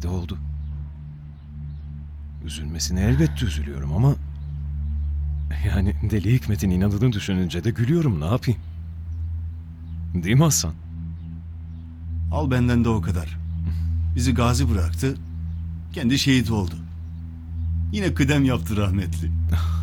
de oldu. Üzülmesine elbette üzülüyorum ama... Yani Deli Hikmet'in inadını düşününce de gülüyorum, ne yapayım? Değil mi Hasan? Al benden de o kadar. Bizi gazi bıraktı, kendi şehit oldu. Yine kıdem yaptı rahmetli.